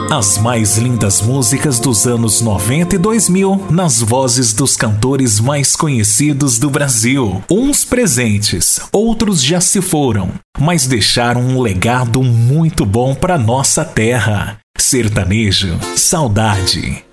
As mais lindas músicas dos anos 90 e 2000 nas vozes dos cantores mais conhecidos do Brasil. Uns presentes, outros já se foram, mas deixaram um legado muito bom para nossa terra. Sertanejo, saudade.